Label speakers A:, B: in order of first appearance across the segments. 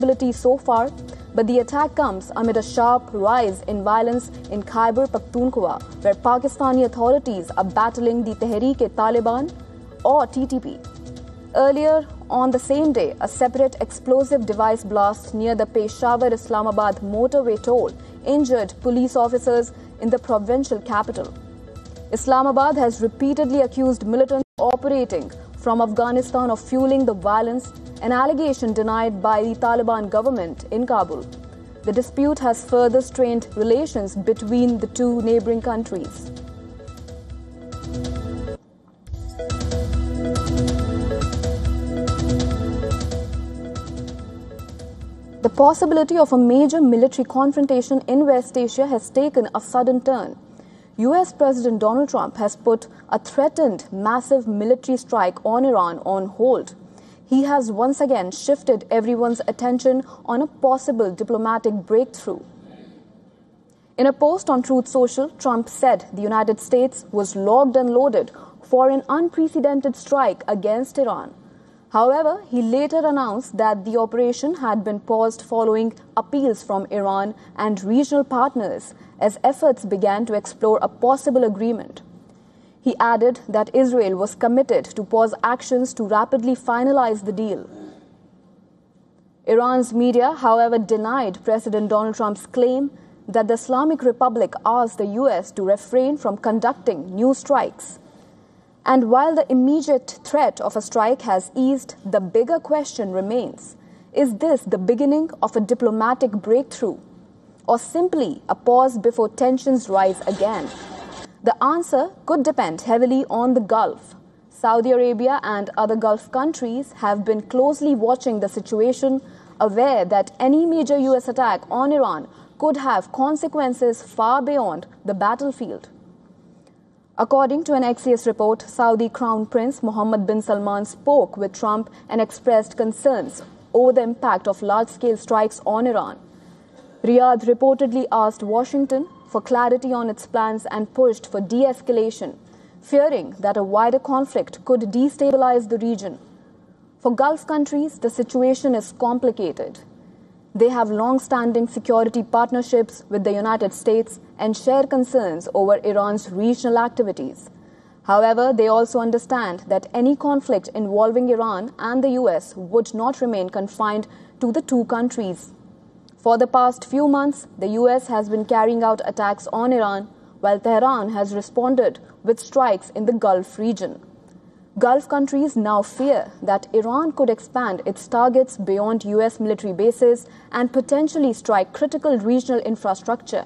A: so far, but the attack comes amid a sharp rise in violence in Khyber Pakhtunkhwa, where Pakistani authorities are battling the Tehreek-e-Taliban or TTP. Earlier on the same day, a separate explosive device blast near the Peshawar-Islamabad motorway toll injured police officers in the provincial capital. Islamabad has repeatedly accused militants operating from Afghanistan of fueling the violence, an allegation denied by the Taliban government in Kabul. The dispute has further strained relations between the two neighboring countries. The possibility of a major military confrontation in West Asia has taken a sudden turn. US President Donald Trump has put a threatened massive military strike on Iran on hold. He has once again shifted everyone's attention on a possible diplomatic breakthrough. In a post on Truth Social, Trump said the United States was locked and loaded for an unprecedented strike against Iran. However, he later announced that the operation had been paused following appeals from Iran and regional partners as efforts began to explore a possible agreement. He added that Israel was committed to pause actions to rapidly finalize the deal. Iran's media, however, denied President Donald Trump's claim that the Islamic Republic asked the US to refrain from conducting new strikes. And while the immediate threat of a strike has eased, the bigger question remains: is this the beginning of a diplomatic breakthrough, or simply a pause before tensions rise again? The answer could depend heavily on the Gulf. Saudi Arabia and other Gulf countries have been closely watching the situation, aware that any major US attack on Iran could have consequences far beyond the battlefield. According to an Axios report, Saudi Crown Prince Mohammed bin Salman spoke with Trump and expressed concerns over the impact of large-scale strikes on Iran. Riyadh reportedly asked Washington for clarity on its plans and pushed for de-escalation, fearing that a wider conflict could destabilize the region. For Gulf countries, the situation is complicated. They have long-standing security partnerships with the United States and share concerns over Iran's regional activities. However, they also understand that any conflict involving Iran and the US would not remain confined to the two countries. For the past few months, the US has been carrying out attacks on Iran, while Tehran has responded with strikes in the Gulf region. Gulf countries now fear that Iran could expand its targets beyond US military bases and potentially strike critical regional infrastructure.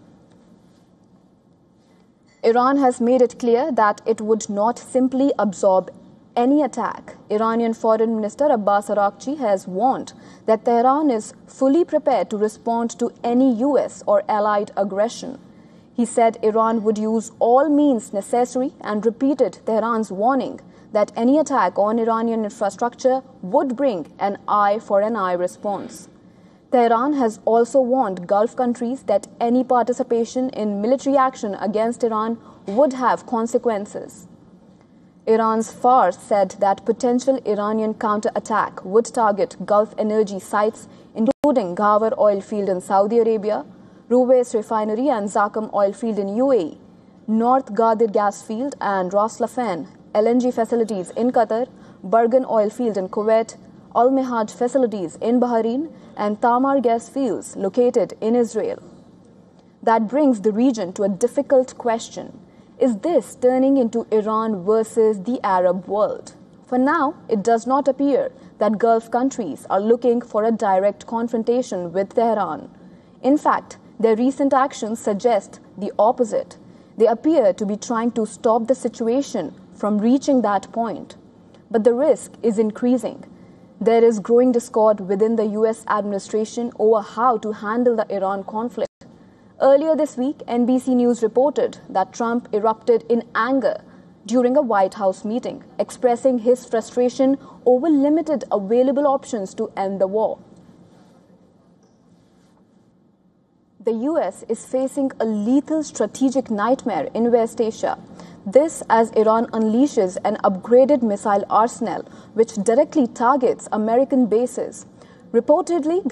A: Iran has made it clear that it would not simply absorb any attack. Iranian Foreign Minister Abbas Araghchi has warned that Tehran is fully prepared to respond to any US or allied aggression. He said Iran would use all means necessary and repeated Tehran's warning that any attack on Iranian infrastructure would bring an eye for an eye response. Tehran has also warned Gulf countries that any participation in military action against Iran would have consequences. Iran's Fars said that potential Iranian counterattack would target Gulf energy sites, including Ghawar oil field in Saudi Arabia, Ruwais refinery and Zakum oil field in UAE, North Ghadir gas field and Ras Laffan LNG facilities in Qatar, Bargan oil field in Kuwait, Al Mehaj facilities in Bahrain, and Tamar gas fields located in Israel. That brings the region to a difficult question. Is this turning into Iran versus the Arab world? For now, it does not appear that Gulf countries are looking for a direct confrontation with Tehran. In fact, their recent actions suggest the opposite. They appear to be trying to stop the situation from reaching that point. But the risk is increasing. There is growing discord within the US administration over how to handle the Iran conflict. Earlier this week, NBC News reported that Trump erupted in anger during a White House meeting, expressing his frustration over limited available options to end the war. The US is facing a lethal strategic nightmare in West Asia. This as Iran unleashes an upgraded missile arsenal which directly targets American bases. Reportedly,